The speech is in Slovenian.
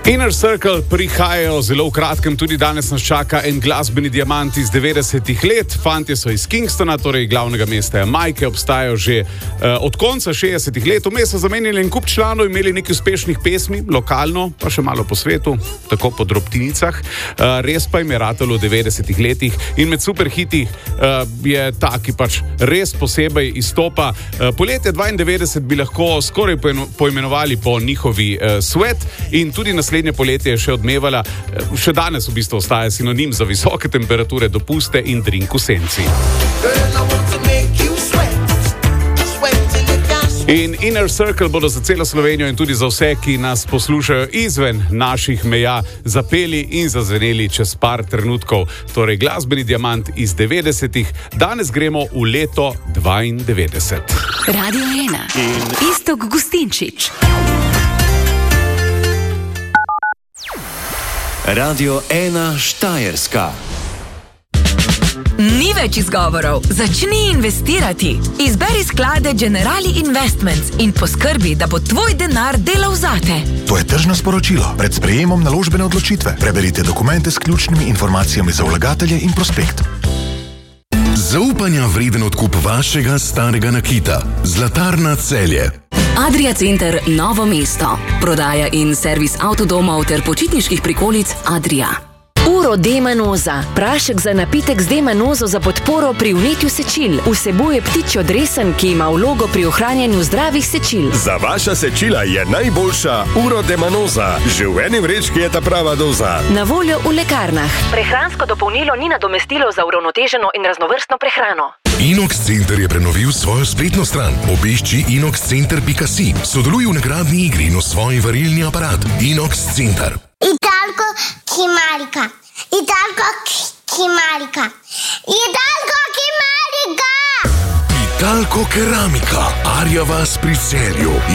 Inner Circle prihajajo zelo v kratkem, tudi danes nas čaka en glasbeni diamant iz 90-ih let. Fantje so iz Kingstona, torej glavnega mesta Jamajke, obstajajo že od konca 60-ih let. Vmes so zamenjali en kup članov, imeli nekaj uspešnih pesmi, lokalno, pa še malo po svetu, tako po drobtinicah. Res pa jim je ratalo v 90-ih letih in med superhiti je ta, ki pač res posebej izstopa. Poletje 92 bi lahko skoraj poimenovali po njihovi Sweat in tudi naslednje poletje je še odmevala, še danes v bistvu ostaja sinonim za visoke temperature, dopuste in drink v senci. In Inner Circle bodo za celo Slovenijo in tudi za vse, ki nas poslušajo izven naših meja, zapeli in zazveneli čez par trenutkov. Torej glasbeni diamant iz 90-ih, danes gremo v leto 92. Radio 1 in Iztok Gustinčič. Radio 1 Štajerska. Ni več izgovorov, začni investirati. Izberi sklade Generali Investments in poskrbi, da bo tvoj denar delal zate. To je tržno sporočilo. Pred sprejemom naložbene odločitve preberite dokumente s ključnimi informacijami za vlagatelje in prospekt. Zaupanja vreden odkup vašega starega nakita. Zlatarna Celje. Adria Center Novo mesto. Prodaja in servis avtodomov ter počitniških prikolic Adria. Uro D-manoza. Prašek za napitek z D-manozo za podporo pri vnetju sečil. Vsebuje ptičjo dresen, ki ima vlogo pri ohranjanju zdravih sečil. Za vaša sečila je najboljša Uro D-manoza. Že v eni vrečki je ta prava doza. Na voljo v lekarnah. Prehransko dopolnilo ni nadomestilo za uravnoteženo in raznovrstno prehrano. Inox Center je prenovil svojo spletno stran. Obišči inoxcenter.si. Sodeluj v nagradni igri in svoj varilni aparat. Inox Center. Italko Kimarika. Italko Kimarika. Italko Kimarika. Italko Keramika. Arja vas pri Celju.